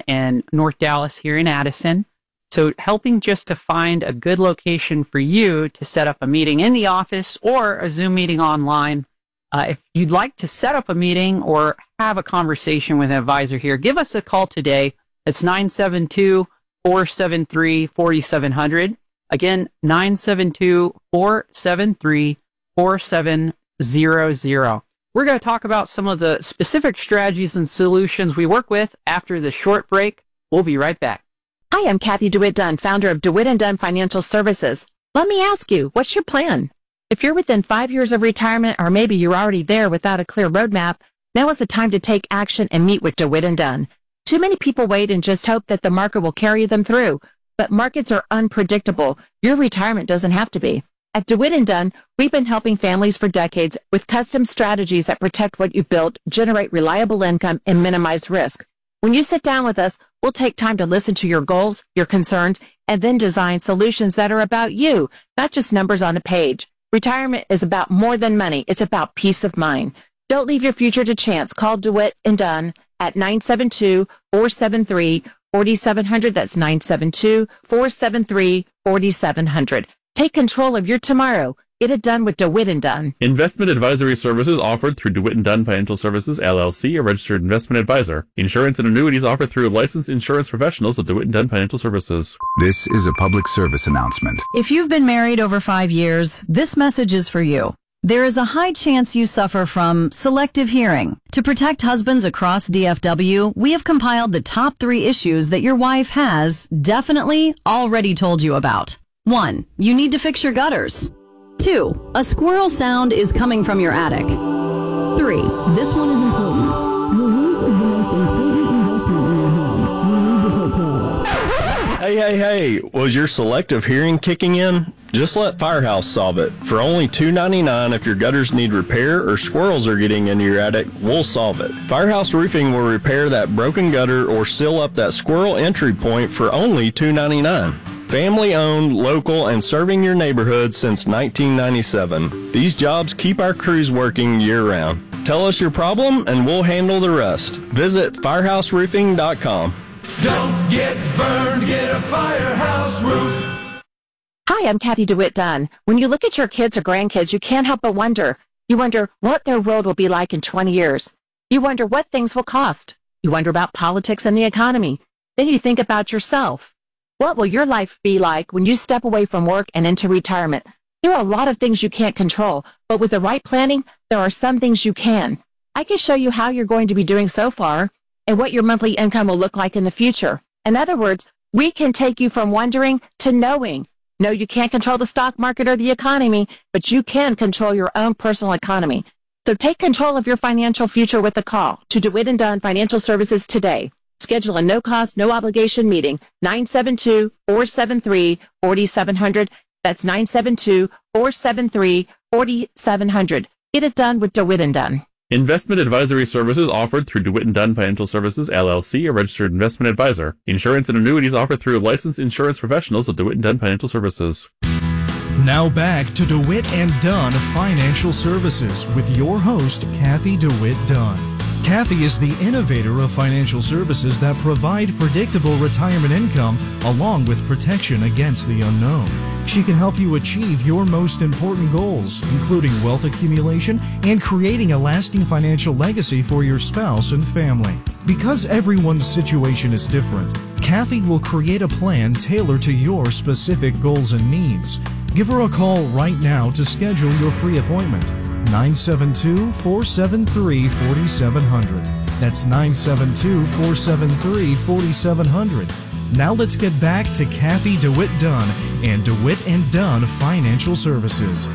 in North Dallas here in Addison. So helping just to find a good location for you to set up a meeting in the office or a Zoom meeting online. If you'd like to set up a meeting or have a conversation with an advisor here, give us a call today. It's 972-473-4700. Again, 972-473-4700. We're going to talk about some of the specific strategies and solutions we work with after the short break. We'll be right back. Hi, I'm Kathy DeWitt Dunn, founder of DeWitt & Dunn Financial Services. Let me ask you, what's your plan? If you're within 5 years of retirement, or maybe you're already there without a clear roadmap, now is the time to take action and meet with DeWitt & Dunn. Too many people wait and just hope that the market will carry them through. But markets are unpredictable. Your retirement doesn't have to be. At DeWitt & Dunn, we've been helping families for decades with custom strategies that protect what you've built, generate reliable income, and minimize risk. When you sit down with us, we'll take time to listen to your goals, your concerns, and then design solutions that are about you, not just numbers on a page. Retirement is about more than money. It's about peace of mind. Don't leave your future to chance. Call DeWitt & Dunn at 972-473-4700. That's 972-473-4700. Take control of your tomorrow. Get it done with DeWitt & Dunn. Investment advisory services offered through DeWitt & Dunn Financial Services, LLC, a registered investment advisor. Insurance and annuities offered through licensed insurance professionals of DeWitt & Dunn Financial Services. This is a public service announcement. If you've been married over 5 years, this message is for you. There is a high chance you suffer from selective hearing. To protect husbands across DFW, we have compiled the top 3 issues that your wife has definitely already told you about. 1. You need to fix your gutters. 2. A squirrel sound is coming from your attic. 3. This one is important. Your roof is the most important investment in your home. You need to take care of. Hey, was your selective hearing kicking in? Just let Firehouse solve it. For only $2.99 if your gutters need repair or squirrels are getting into your attic, we'll solve it. Firehouse Roofing will repair that broken gutter or seal up that squirrel entry point for only $2.99. Family-owned, local, and serving your neighborhood since 1997. These jobs keep our crews working year-round. Tell us your problem, and we'll handle the rest. Visit firehouseroofing.com. Don't get burned, get a Firehouse Roof. Hi, I'm Kathy DeWitt Dunn. When you look at your kids or grandkids, you can't help but wonder. You wonder what their world will be like in 20 years. You wonder what things will cost. You wonder about politics and the economy. Then you think about yourself. What will your life be like when you step away from work and into retirement? There are a lot of things you can't control, but with the right planning, there are some things you can. I can show you how you're going to be doing so far and what your monthly income will look like in the future. In other words, we can take you from wondering to knowing. No, you can't control the stock market or the economy, but you can control your own personal economy. So take control of your financial future with a call to DeWitt & Dunn Financial Services today. Schedule a no-cost, no-obligation meeting, 972-473-4700. That's 972-473-4700. Get it done with DeWitt & Dunn. Investment advisory services offered through DeWitt & Dunn Financial Services, LLC, a registered investment advisor. Insurance and annuities offered through licensed insurance professionals of DeWitt & Dunn Financial Services. Now back to DeWitt & Dunn Financial Services with your host, Kathy DeWitt Dunn. Kathy is the innovator of financial services that provide predictable retirement income along with protection against the unknown. She can help you achieve your most important goals, including wealth accumulation and creating a lasting financial legacy for your spouse and family. Because everyone's situation is different, Kathy will create a plan tailored to your specific goals and needs. Give her a call right now to schedule your free appointment. 972-473-4700. That's 972-473-4700. Now let's get back to Kathy DeWitt Dunn and DeWitt & Dunn Financial Services.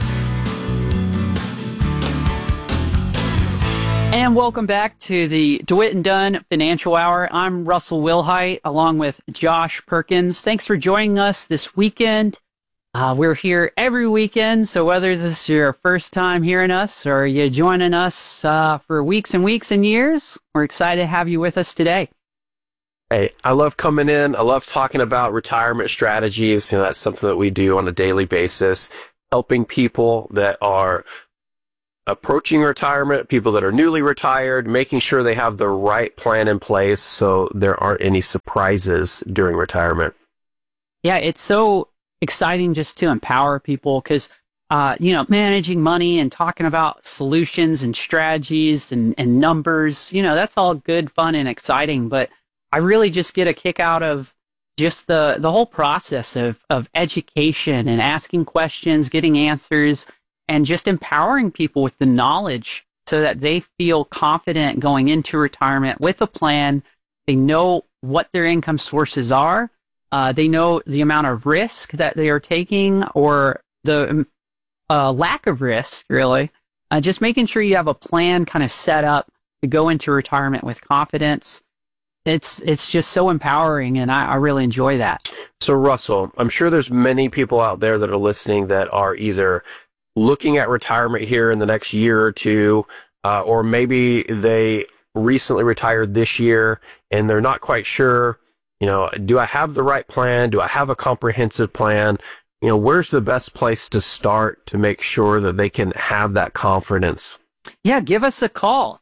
And welcome back to the DeWitt & Dunn Financial Hour. I'm Russell Wilhite along with Josh Perkins. Thanks for joining us this weekend. We're here every weekend, so whether this is your first time hearing us or you're joining us for weeks and weeks and years, we're excited to have you with us today. Hey, I love coming in. I love talking about retirement strategies. That's something that we do on a daily basis, helping people that are approaching retirement, people that are newly retired, making sure they have the right plan in place so there aren't any surprises during retirement. Yeah, it's so exciting just to empower people because, managing money and talking about solutions and strategies and numbers, that's all good, fun, and exciting. But I really just get a kick out of just the whole process of education and asking questions, getting answers, and just empowering people with the knowledge so that they feel confident going into retirement with a plan. They know what their income sources are. They know the amount of risk that they are taking or the lack of risk, really. Just making sure you have a plan kind of set up to go into retirement with confidence. It's just so empowering, and I really enjoy that. So, Russell, I'm sure there's many people out there that are listening that are either looking at retirement here in the next year or two, or maybe they recently retired this year and they're not quite sure, do I have the right plan? Do I have a comprehensive plan? Where's the best place to start to make sure that they can have that confidence? Yeah, give us a call,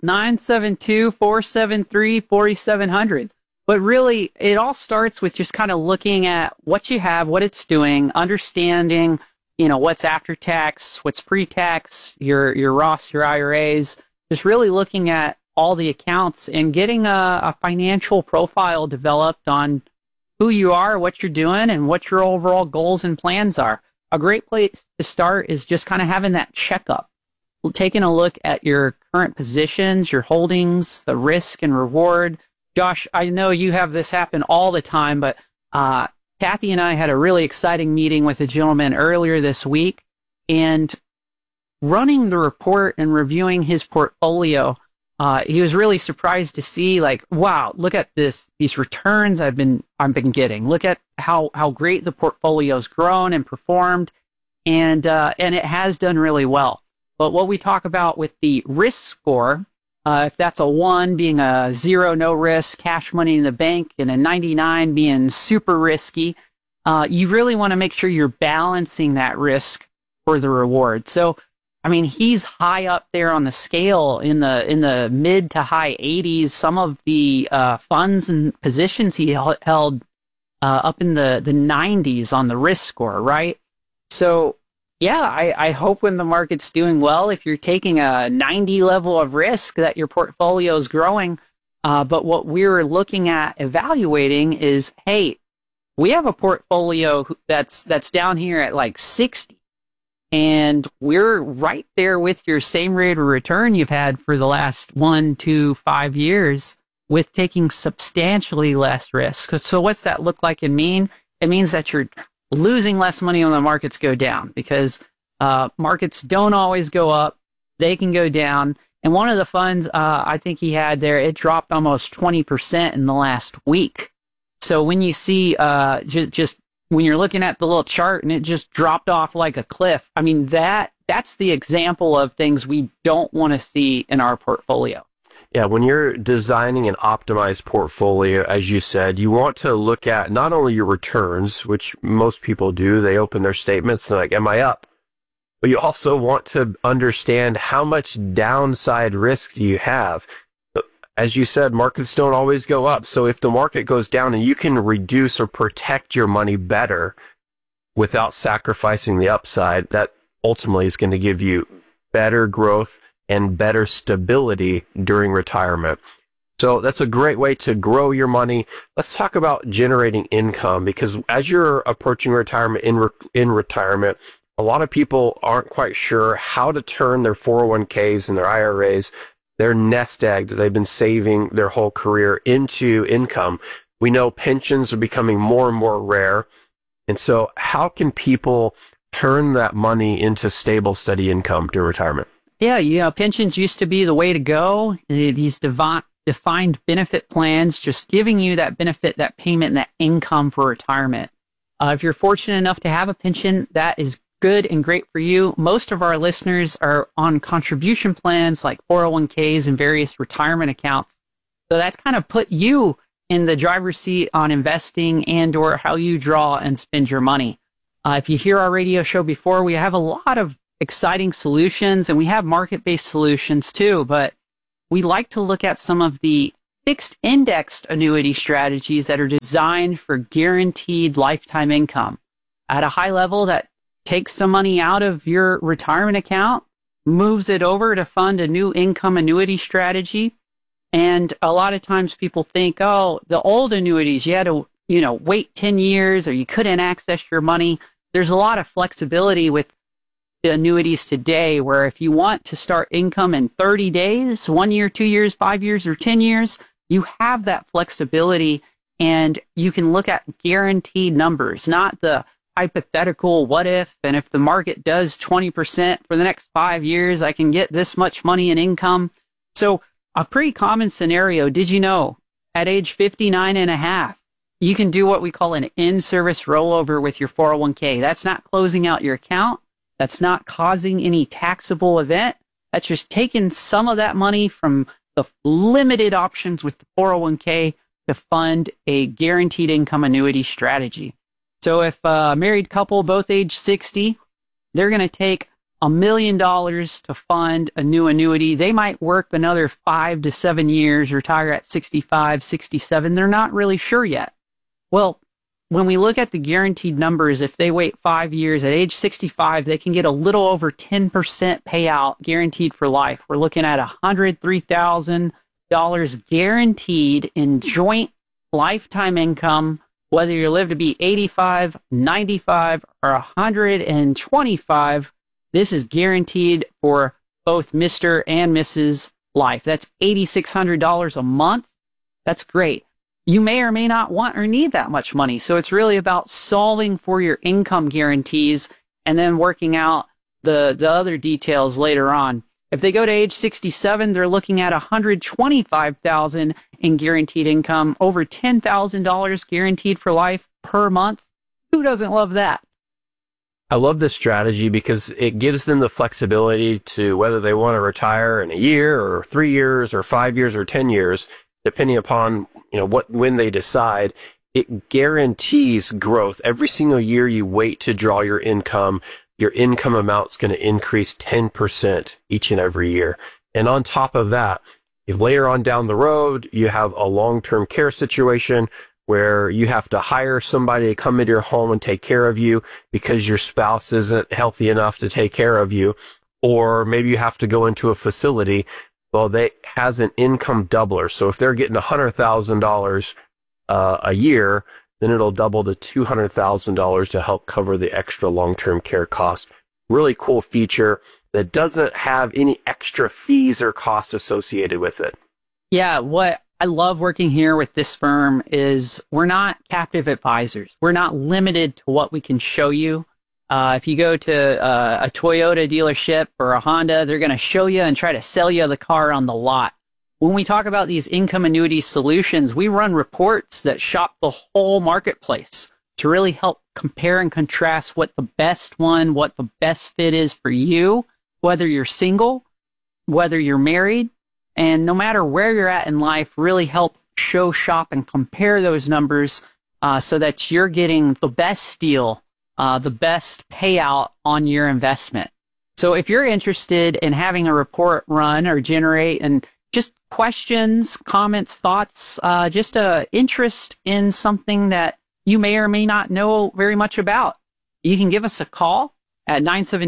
972-473-4700. But really, it all starts with just kind of looking at what you have, what it's doing, understanding, what's after tax, what's pre-tax, your Roths, your IRAs, just really looking at all the accounts and getting a financial profile developed on who you are, what you're doing, and what your overall goals and plans are. A great place to start is just kind of having that checkup, taking a look at your current positions, your holdings, the risk and reward. Josh, I know you have this happen all the time, but Kathy and I had a really exciting meeting with a gentleman earlier this week, and running the report and reviewing his portfolio, he was really surprised to see, wow, look at these returns I've been getting. Look at how great the portfolio's grown and performed, and it has done really well. But what we talk about with the risk score, if that's a 1 being a 0, no risk, cash money in the bank, and a 99 being super risky, you really want to make sure you're balancing that risk for the reward. So, he's high up there on the scale in the mid to high 80s. Some of the funds and positions he held up in the 90s on the risk score, right? So, yeah, I hope when the market's doing well, if you're taking a 90 level of risk, that your portfolio is growing. But what we're looking at evaluating is, hey, we have a portfolio that's down here at 60. And we're right there with your same rate of return you've had for the last 1, 2, 5 years with taking substantially less risk. So what's that look like and mean? It means that you're losing less money when the markets go down because markets don't always go up. They can go down. And one of the funds I think he had there, it dropped almost 20% in the last week. So when you see just when you're looking at the little chart and it just dropped off like a cliff, that's the example of things we don't want to see in our portfolio. Yeah, when you're designing an optimized portfolio, as you said, you want to look at not only your returns, which most people do. They open their statements and they're like, am I up? But you also want to understand how much downside risk do you have. As you said, markets don't always go up. So if the market goes down and you can reduce or protect your money better without sacrificing the upside, that ultimately is going to give you better growth and better stability during retirement. So that's a great way to grow your money. Let's talk about generating income, because as you're approaching retirement, in retirement, a lot of people aren't quite sure how to turn their 401ks and their IRAs, their nest egg that they've been saving their whole career, into income. We know pensions are becoming more and more rare. And so how can people turn that money into stable, steady income during retirement? Yeah, pensions used to be the way to go. These defined benefit plans, just giving you that benefit, that payment, and that income for retirement. If you're fortunate enough to have a pension, that is good and great for you. Most of our listeners are on contribution plans like 401ks and various retirement accounts. So that's kind of put you in the driver's seat on investing and or how you draw and spend your money. If you hear our radio show before, we have a lot of exciting solutions, and we have market-based solutions too, but we like to look at some of the fixed indexed annuity strategies that are designed for guaranteed lifetime income at a high level that takes some money out of your retirement account, moves it over to fund a new income annuity strategy. And a lot of times people think, oh, the old annuities, you had to, wait 10 years or you couldn't access your money. There's a lot of flexibility with the annuities today where if you want to start income in 30 days, 1 year, 2 years, 5 years, or 10 years, you have that flexibility and you can look at guaranteed numbers, not the hypothetical what if, and if the market does 20% for the next 5 years, I can get this much money in income. So a pretty common scenario, did you know, at age 59 and a half, you can do what we call an in-service rollover with your 401k. That's not closing out your account. That's not causing any taxable event. That's just taking some of that money from the limited options with the 401k to fund a guaranteed income annuity strategy. So if a married couple, both age 60, they're going to take $1 million to fund a new annuity. They might work another 5 to 7 years, retire at 65, 67. They're not really sure yet. Well, when we look at the guaranteed numbers, if they wait 5 years, at age 65, they can get a little over 10% payout guaranteed for life. We're looking at $103,000 guaranteed in joint lifetime income, whether you live to be 85, 95, or 125. This is guaranteed for both Mr. and Mrs. Life. That's $8,600 a month. That's great. You may or may not want or need that much money. So it's really about solving for your income guarantees and then working out the other details later on. If they go to age 67, they're looking at $125,000 in guaranteed income, over $10,000 guaranteed for life per month. Who doesn't love that? I love this strategy because it gives them the flexibility to whether they want to retire in a year or 3 years or 5 years or 10 years, depending upon when they decide. It guarantees growth. Every single year you wait to draw your income amount's going to increase 10% each and every year. And on top of that, if later on down the road you have a long-term care situation where you have to hire somebody to come into your home and take care of you because your spouse isn't healthy enough to take care of you, or maybe you have to go into a facility, well, they has an income doubler. So if they're getting $100,000 a year, then it'll double to $200,000 to help cover the extra long-term care cost. Really cool feature that doesn't have any extra fees or costs associated with it. Yeah, what I love working here with this firm is we're not captive advisors. We're not limited to what we can show you. If you go to a Toyota dealership or a Honda, they're going to show you and try to sell you the car on the lot. When we talk about these income annuity solutions, we run reports that shop the whole marketplace to really help compare and contrast what the best fit is for you, whether you're single, whether you're married, and no matter where you're at in life, really help shop and compare those numbers so that you're getting the best deal, the best payout on your investment. So if you're interested in having a report run or generate and just questions, comments, thoughts, just a interest in something that you may or may not know very much about, you can give us a call at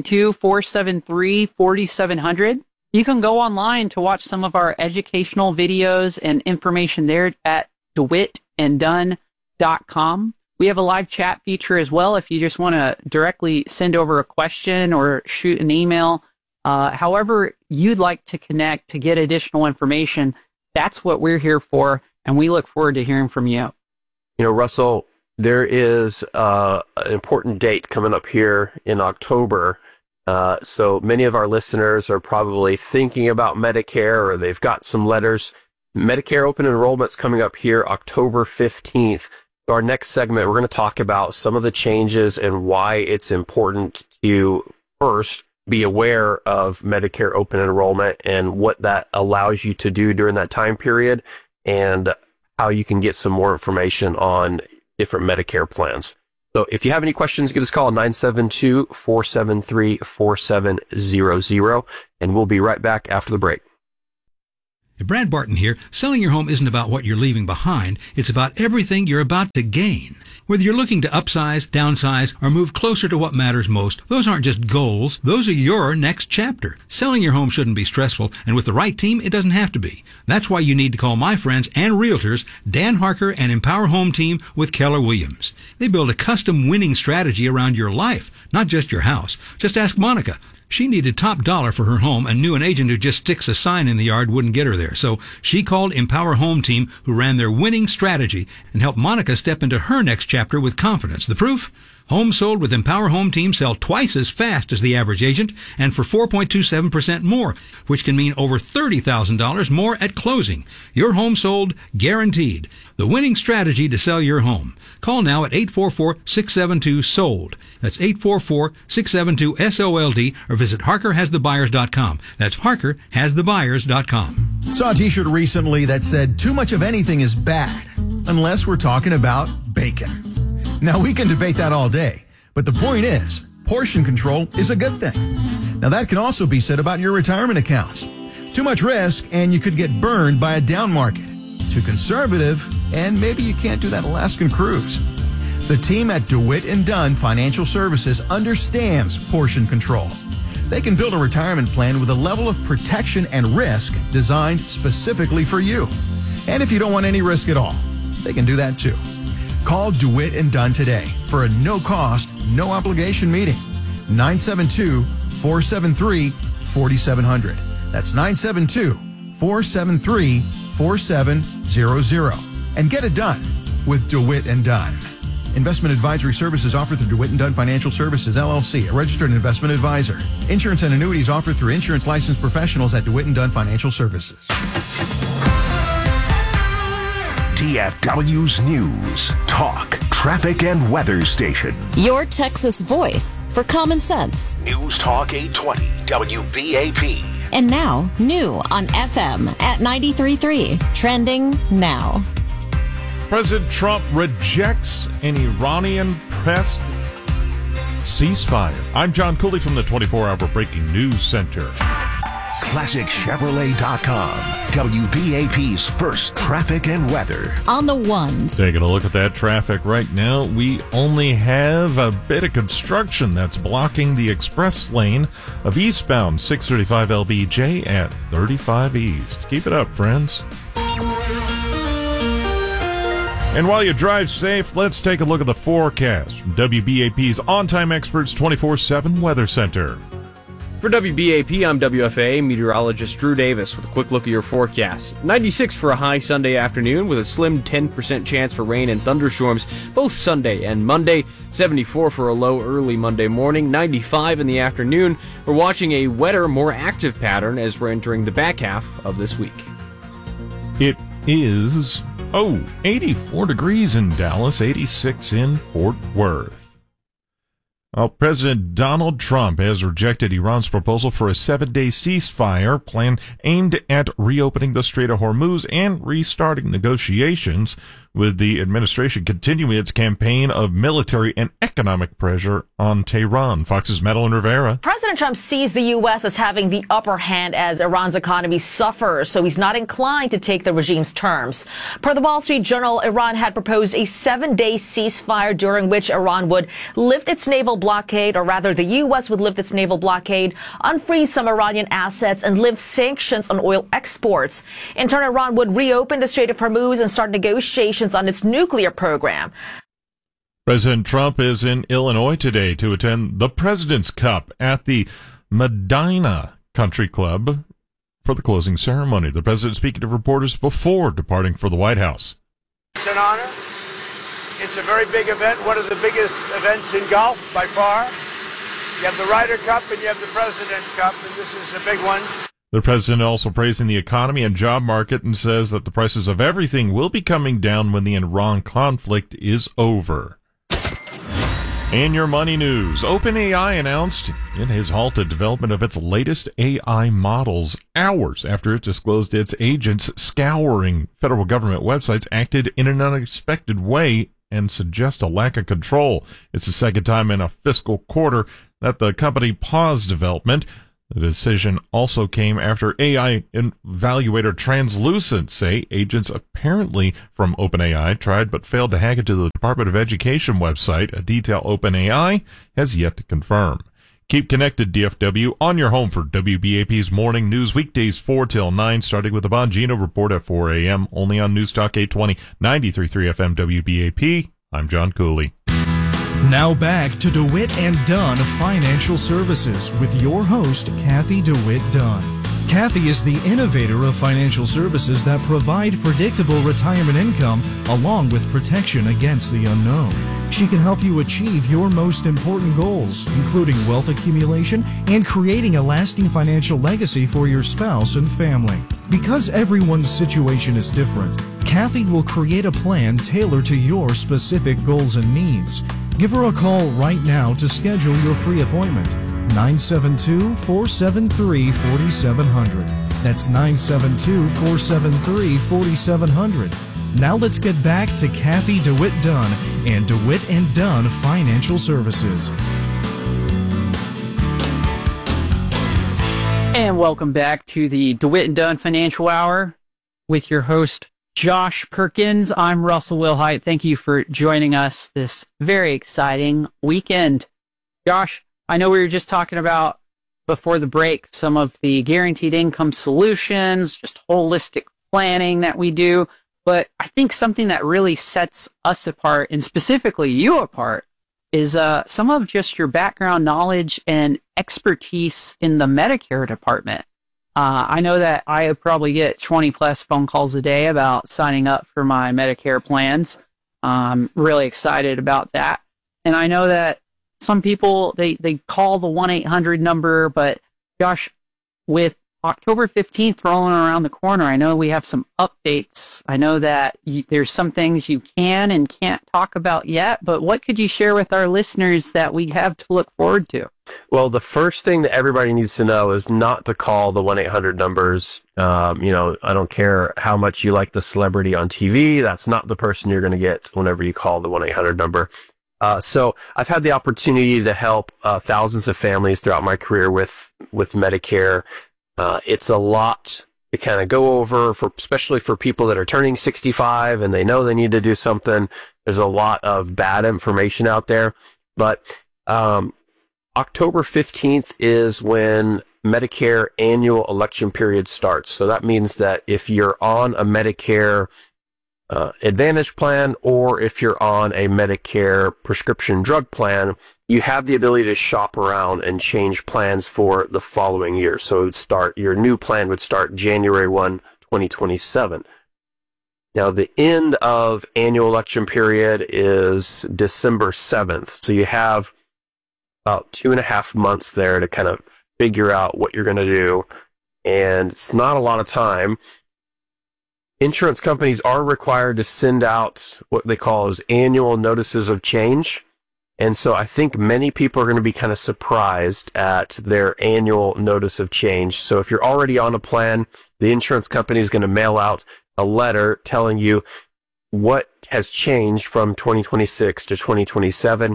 972-473-4700. You can go online to watch some of our educational videos and information there at DeWittandDunn.com. We have a live chat feature as well if you just want to directly send over a question or shoot an email. However you'd like to connect to get additional information, that's what we're here for, and we look forward to hearing from you. Russell, there is an important date coming up here in October. So many of our listeners are probably thinking about Medicare, or they've got some letters. Medicare open enrollment's coming up here October 15th. So our next segment, we're going to talk about some of the changes and why it's important to first be aware of Medicare open enrollment and what that allows you to do during that time period, and how you can get some more information on different Medicare plans. So if you have any questions, give us a call, 972-473-4700, and we'll be right back after the break. Brad Barton here. Selling your home isn't about what you're leaving behind. It's about everything you're about to gain. Whether you're looking to upsize, downsize, or move closer to what matters most, those aren't just goals. Those are your next chapter. Selling your home shouldn't be stressful, and with the right team, it doesn't have to be. That's why you need to call my friends and realtors, Dan Harker and Empower Home Team with Keller Williams. They build a custom winning strategy around your life, not just your house. Just ask Monica. She needed top dollar for her home and knew an agent who just sticks a sign in the yard wouldn't get her there. So she called Empower Home Team, who ran their winning strategy and helped Monica step into her next chapter with confidence. The proof? Homes sold with Empower Home Team sell twice as fast as the average agent and for 4.27% more, which can mean over $30,000 more at closing. Your home sold guaranteed. The winning strategy to sell your home. Call now at 844-672-SOLD. That's 844-672-SOLD or visit HarkerHasTheBuyers.com. That's HarkerHasTheBuyers.com. Saw a t-shirt recently that said, "Too much of anything is bad," unless we're talking about bacon. Now, we can debate that all day, but the point is, portion control is a good thing. Now, that can also be said about your retirement accounts. Too much risk, and you could get burned by a down market. Too conservative, and maybe you can't do that Alaskan cruise. The team at DeWitt & Dunn Financial Services understands portion control. They can build a retirement plan with a level of protection and risk designed specifically for you. And if you don't want any risk at all, they can do that too. Call DeWitt & Dunn today for a no-cost, no-obligation meeting. 972-473-4700. That's 972-473-4700. And get it done with DeWitt & Dunn. Investment advisory services offered through DeWitt & Dunn Financial Services, LLC, a registered investment advisor. Insurance and annuities offered through insurance licensed professionals at DeWitt & Dunn Financial Services. DFW's News, Talk, Traffic, and Weather Station. Your Texas voice for common sense. News Talk 820, WBAP. And now, new on FM at 93.3. Trending now. President Trump rejects an Iranian-pressed ceasefire. I'm John Cooley from the 24-Hour Breaking News Center. ClassicChevrolet.com, WBAP's first traffic and weather. On the ones. Taking a look at that traffic right now, we only have a bit of construction that's blocking the express lane of eastbound 635 LBJ at 35 East. Keep it up, friends. And while you drive safe, let's take a look at the forecast from WBAP's on-time experts 24/7 Weather Center. For WBAP, I'm WFA meteorologist Drew Davis with a quick look at your forecast. 96 for a high Sunday afternoon with a slim 10% chance for rain and thunderstorms both Sunday and Monday. 74 for a low early Monday morning. 95 in the afternoon. We're watching a wetter, more active pattern as we're entering the back half of this week. It is, 84 degrees in Dallas, 86 in Fort Worth. Well, President Donald Trump has rejected Iran's proposal for a 7-day ceasefire plan aimed at reopening the Strait of Hormuz and restarting negotiations, with the administration continuing its campaign of military and economic pressure on Tehran. Fox's Madeline Rivera. President Trump sees the U.S. as having the upper hand as Iran's economy suffers, so he's not inclined to take the regime's terms. Per the Wall Street Journal, Iran had proposed a 7-day ceasefire during which Iran would lift its naval blockade, or rather the U.S. would lift its naval blockade, unfreeze some Iranian assets, and lift sanctions on oil exports. In turn, Iran would reopen the Strait of Hormuz and start negotiations on its nuclear program. President Trump is in Illinois today to attend the President's Cup at the Medina Country Club for the closing ceremony. The president speaking to reporters before departing for the White House. It's an honor. It's a very big event, one of the biggest events in golf by far. You have the Ryder Cup and you have the President's Cup, and this is a big one. The president also praising the economy and job market and says that the prices of everything will be coming down when the Iran conflict is over. In your money news, OpenAI announced it has halted development of its latest AI models hours after it disclosed its agents scouring federal government websites acted in an unexpected way and suggest a lack of control. It's the second time in a fiscal quarter that the company paused development. The decision also came after AI evaluator Translucent say agents apparently from OpenAI tried but failed to hack into the Department of Education website, a detail OpenAI has yet to confirm. Keep connected, DFW, on your home for WBAP's morning news weekdays 4 till 9, starting with the Bongino Report at 4 a.m., only on Newstalk 820, 93.3 FM WBAP. I'm John Cooley. Now back to DeWitt and Dunn Financial Services with your host, Kathy DeWitt Dunn. Kathy is the innovator of financial services that provide predictable retirement income along with protection against the unknown. She can help you achieve your most important goals, including wealth accumulation and creating a lasting financial legacy for your spouse and family. Because everyone's situation is different, Kathy will create a plan tailored to your specific goals and needs. Give her a call right now to schedule your free appointment. 972-473-4700. That's 972-473-4700. Now let's get back to Kathy DeWitt Dunn and DeWitt and Dunn Financial Services. And welcome back to the DeWitt and Dunn Financial Hour with your host, Josh Perkins. I'm Russell Wilhite. Thank you for joining us this very exciting weekend. Josh, I know we were just talking about before the break some of the guaranteed income solutions, just holistic planning that we do. But I think something that really sets us apart, and specifically you apart, is some of just your background knowledge and expertise in the Medicare department. I know that I probably get 20 plus phone calls a day about signing up for my Medicare plans. I'm really excited about that. And I know that some people, they call the 1-800 number, but Josh, with October 15th rolling around the corner, I know we have some updates. I know that there's some things you can and can't talk about yet, but what could you share with our listeners that we have to look forward to? Well, the first thing that everybody needs to know is not to call the 1-800 numbers. I don't care how much you like the celebrity on TV. That's not the person you're going to get whenever you call the 1-800 number. So I've had the opportunity to help thousands of families throughout my career with Medicare. It's a lot to kind of go over, especially for people that are turning 65 and they know they need to do something. There's a lot of bad information out there. But October 15th is when Medicare annual election period starts. So that means that if you're on a Medicare Advantage plan, or if you're on a Medicare prescription drug plan, you have the ability to shop around and change plans for the following year. So your new plan would start January 1, 2027. Now, the end of annual election period is December 7th. So you have about 2.5 months there to kind of figure out what you're going to do. And it's not a lot of time. Insurance companies are required to send out what they call as annual notices of change. And so I think many people are going to be kind of surprised at their annual notice of change. So if you're already on a plan, the insurance company is going to mail out a letter telling you what has changed from 2026 to 2027.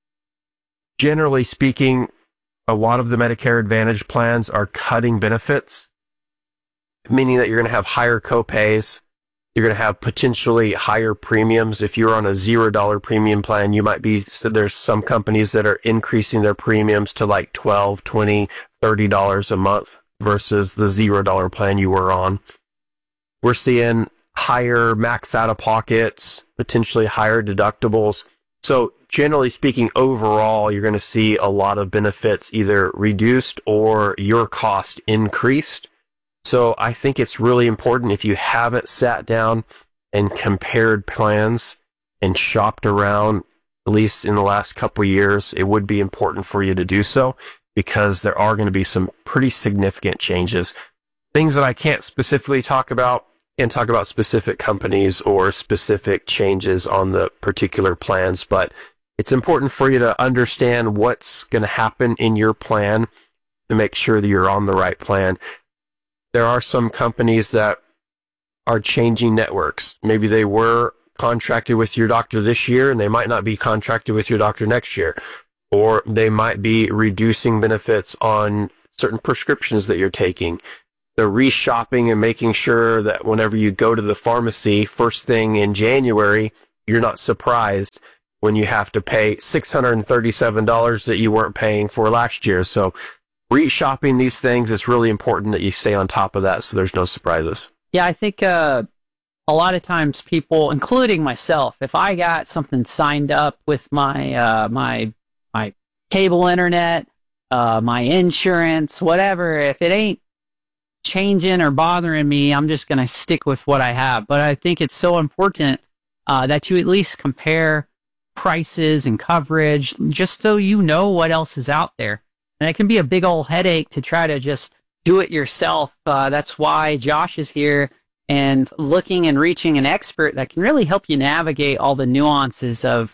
Generally speaking, a lot of the Medicare Advantage plans are cutting benefits, meaning that you're going to have higher copays. You're going to have potentially higher premiums. If you're on a $0 premium plan, there's some companies that are increasing their premiums to like $12, $20, $30 a month versus the $0 plan you were on. We're seeing higher max out-of-pockets, potentially higher deductibles. So generally speaking, overall, you're going to see a lot of benefits either reduced or your cost increased. So I think it's really important, if you haven't sat down and compared plans and shopped around, at least in the last couple of years, it would be important for you to do so, because there are going to be some pretty significant changes. Things that I can't specifically talk about, and talk about specific companies or specific changes on the particular plans, but it's important for you to understand what's going to happen in your plan to make sure that you're on the right plan. There are some companies that are changing networks. Maybe they were contracted with your doctor this year and they might not be contracted with your doctor next year. Or they might be reducing benefits on certain prescriptions that you're taking. The reshopping and making sure that whenever you go to the pharmacy first thing in January, you're not surprised when you have to pay $637 that you weren't paying for last year. So reshopping these things, it's really important that you stay on top of that so there's no surprises. Yeah, I think a lot of times people, including myself, if I got something signed up with my my cable internet, my insurance, whatever, if it ain't changing or bothering me, I'm just going to stick with what I have. But I think it's so important that you at least compare prices and coverage just so you know what else is out there. And it can be a big old headache to try to just do it yourself. That's why Josh is here and looking and reaching an expert that can really help you navigate all the nuances of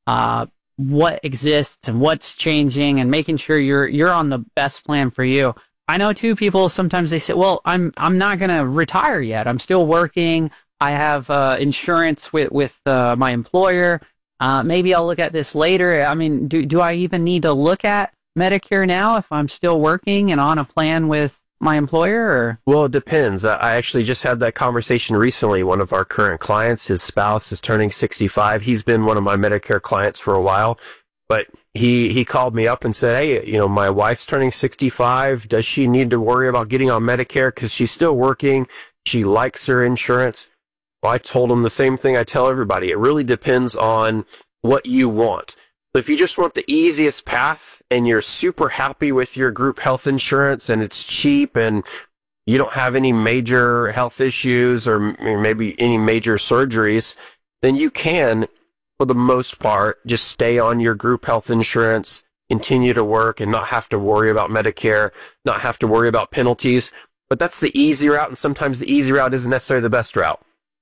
what exists and what's changing and making sure you're on the best plan for you. I know too, people sometimes they say, well, I'm not going to retire yet. I'm still working. I have insurance with my employer. Maybe I'll look at this later. I mean, do I even need to look at Medicare now if I'm still working and on a plan with my employer? Or? Well, it depends. I actually just had that conversation recently. One of our current clients, his spouse is turning 65. He's been one of my Medicare clients for a while, but he called me up and said, hey, my wife's turning 65. Does she need to worry about getting on Medicare? Because she's still working. She likes her insurance. Well, I told him the same thing I tell everybody. It really depends on what you want. If you just want the easiest path and you're super happy with your group health insurance and it's cheap and you don't have any major health issues or maybe any major surgeries, then you can, for the most part, just stay on your group health insurance, continue to work and not have to worry about Medicare, not have to worry about penalties. But that's the easy route, and sometimes the easy route isn't necessarily the best route.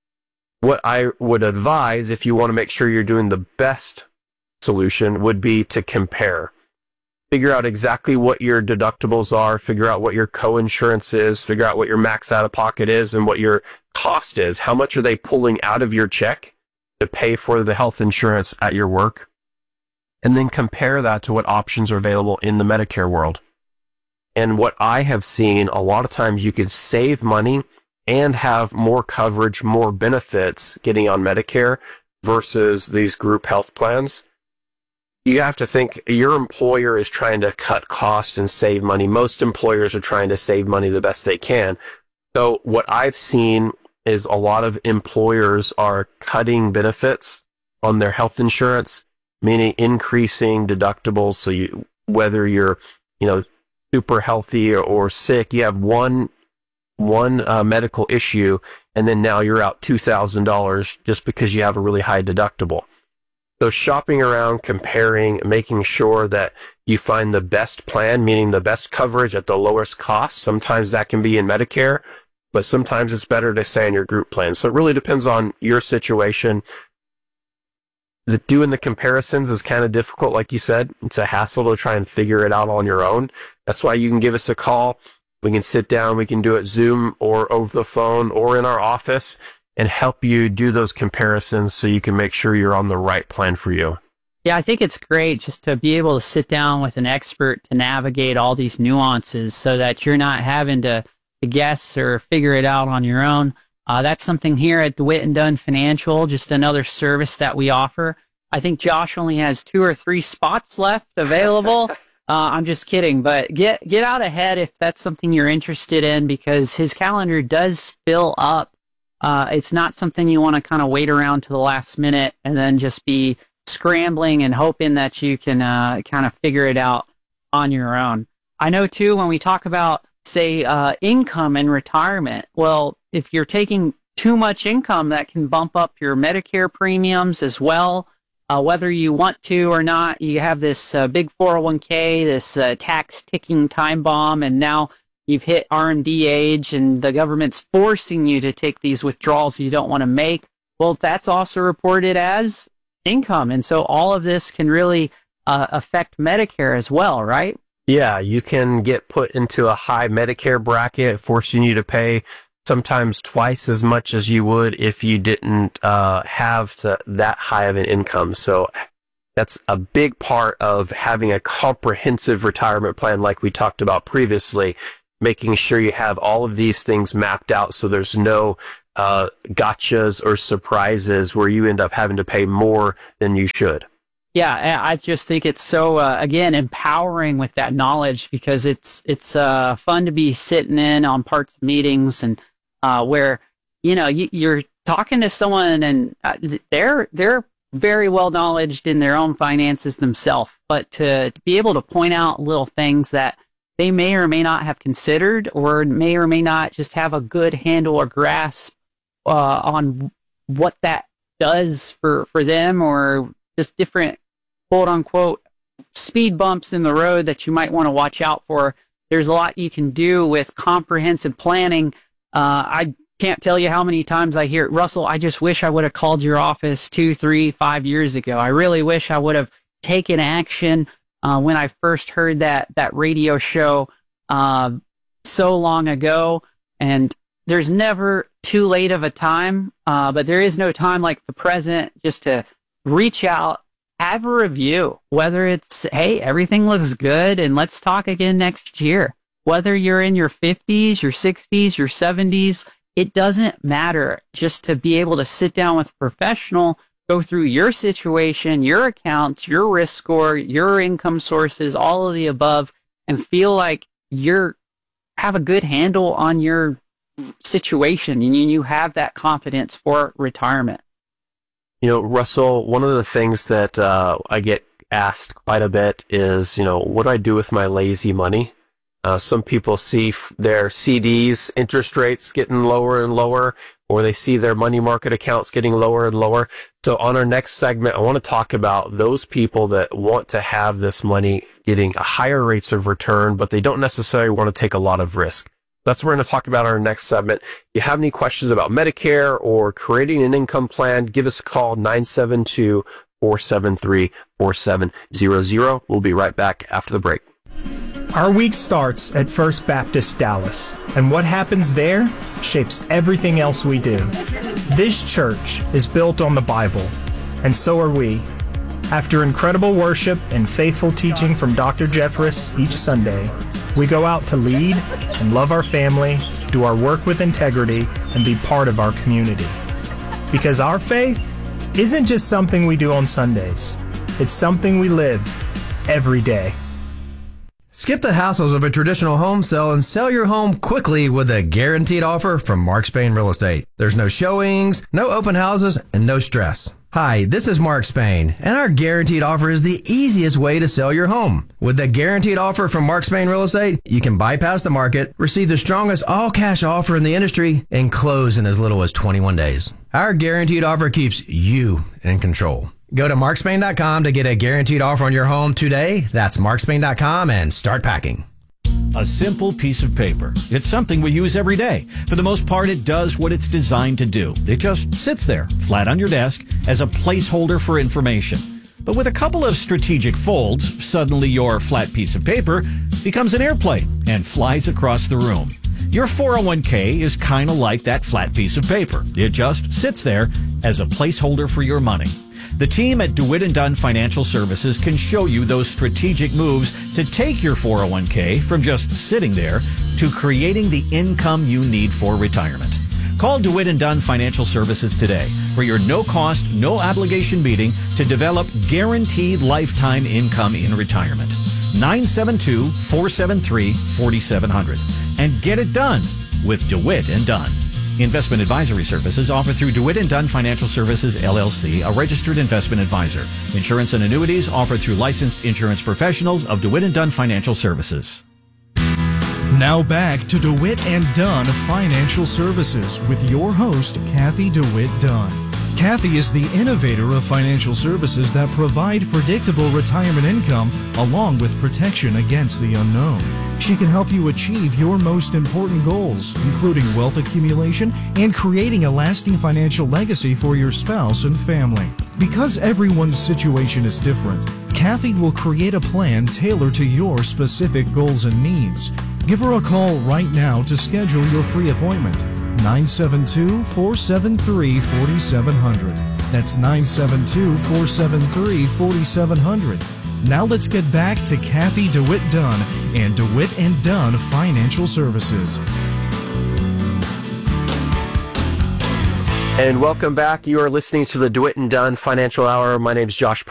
What I would advise, if you want to make sure you're doing the best solution, would be to compare. Figure out exactly what your deductibles are, figure out what your co-insurance is, figure out what your max out-of-pocket is, and what your cost is. How much are they pulling out of your check to pay for the health insurance at your work? And then compare that to what options are available in the Medicare world. And what I have seen, a lot of times you could save money and have more coverage, more benefits getting on Medicare versus these group health plans. You have to think your employer is trying to cut costs and save money. Most employers are trying to save money the best they can. So what I've seen is a lot of employers are cutting benefits on their health insurance, meaning increasing deductibles. So whether you're, super healthy or sick, you have one medical issue, and then now you're out $2,000 just because you have a really high deductible. So shopping around, comparing, making sure that you find the best plan, meaning the best coverage at the lowest cost. Sometimes that can be in Medicare, but sometimes it's better to stay in your group plan. So it really depends on your situation. Doing the comparisons is kind of difficult, like you said. It's a hassle to try and figure it out on your own. That's why you can give us a call. We can sit down, we can do it Zoom or over the phone or in our office and help you do those comparisons so you can make sure you're on the right plan for you. Yeah, I think it's great just to be able to sit down with an expert to navigate all these nuances so that you're not having to guess or figure it out on your own. That's something here at DeWitt & Dunn Financial, just another service that we offer. I think Josh only has 2 or 3 spots left available. I'm just kidding, but get out ahead if that's something you're interested in, because his calendar does fill up. It's not something you want to kind of wait around to the last minute and then just be scrambling and hoping that you can kind of figure it out on your own. I know, too, when we talk about, say, income and retirement, well, if you're taking too much income, that can bump up your Medicare premiums as well. Whether you want to or not, you have this big 401k, this tax ticking time bomb, and now you've hit RMD age and the government's forcing you to take these withdrawals you don't want to make. Well, that's also reported as income. And so all of this can really affect Medicare as well, right? Yeah, you can get put into a high Medicare bracket, forcing you to pay sometimes twice as much as you would if you didn't have that high of an income. So that's a big part of having a comprehensive retirement plan like we talked about previously, making sure you have all of these things mapped out so there's no gotchas or surprises where you end up having to pay more than you should. Yeah, I just think it's so, again, empowering with that knowledge, because it's fun to be sitting in on parts of meetings and where, you're talking to someone and they're very well knowledged in their own finances themselves, but to be able to point out little things that they may or may not have considered, or may or may not just have a good handle or grasp on what that does for them, or just different quote unquote speed bumps in the road that you might want to watch out for. There's a lot you can do with comprehensive planning. I can't tell you how many times I hear, Russell, I just wish I would have called your office 2, 3, 5 years ago. I really wish I would have taken action when I first heard that radio show so long ago. And there's never too late of a time, but there is no time like the present just to reach out, have a review, whether it's, hey, everything looks good and let's talk again next year. Whether you're in your 50s, your 60s, your 70s, it doesn't matter. Just to be able to sit down with a professional, go through your situation, your accounts, your risk score, your income sources, all of the above, and feel like have a good handle on your situation and you have that confidence for retirement. Russell, one of the things that I get asked quite a bit is, what do I do with my lazy money? Some people see their CDs interest rates getting lower and lower, or they see their money market accounts getting lower and lower. So on our next segment, I want to talk about those people that want to have this money getting a higher rates of return, but they don't necessarily want to take a lot of risk. That's what we're going to talk about in our next segment. If you have any questions about Medicare or creating an income plan, give us a call, 972-473-4700. We'll be right back after the break. Our week starts at First Baptist Dallas, and what happens there shapes everything else we do. This church is built on the Bible, and so are we. After incredible worship and faithful teaching from Dr. Jeffress each Sunday, we go out to lead and love our family, do our work with integrity, and be part of our community. Because our faith isn't just something we do on Sundays. It's something we live every day. Skip the hassles of a traditional home sale and sell your home quickly with a guaranteed offer from Mark Spain Real Estate. There's no showings, no open houses, and no stress. Hi, this is Mark Spain, and our guaranteed offer is the easiest way to sell your home. With the guaranteed offer from Mark Spain Real Estate, you can bypass the market, receive the strongest all-cash offer in the industry, and close in as little as 21 days. Our guaranteed offer keeps you in control. Go to markspain.com to get a guaranteed offer on your home today. That's markspain.com and start packing. A simple piece of paper. It's something we use every day. For the most part, it does what it's designed to do. It just sits there, flat on your desk, as a placeholder for information. But with a couple of strategic folds, suddenly your flat piece of paper becomes an airplane and flies across the room. Your 401k is kind of like that flat piece of paper. It just sits there as a placeholder for your money. The team at DeWitt & Dunn Financial Services can show you those strategic moves to take your 401k from just sitting there to creating the income you need for retirement. Call DeWitt & Dunn Financial Services today for your no-cost, no-obligation meeting to develop guaranteed lifetime income in retirement. 972-473-4700. And get it done with DeWitt & Dunn. Investment advisory services offered through DeWitt & Dunn Financial Services, LLC, a registered investment advisor. Insurance and annuities offered through licensed insurance professionals of DeWitt & Dunn Financial Services. Now back to DeWitt & Dunn Financial Services with your host, Kathy DeWitt Dunn. Kathy is the innovator of financial services that provide predictable retirement income along with protection against the unknown. She can help you achieve your most important goals, including wealth accumulation and creating a lasting financial legacy for your spouse and family. Because everyone's situation is different, Kathy will create a plan tailored to your specific goals and needs. Give her a call right now to schedule your free appointment. 972-473-4700. That's 972-473-4700. Now let's get back to Kathy DeWitt Dunn and DeWitt and Dunn Financial Services. And welcome back. You are listening to the DeWitt and Dunn Financial Hour. My name is Josh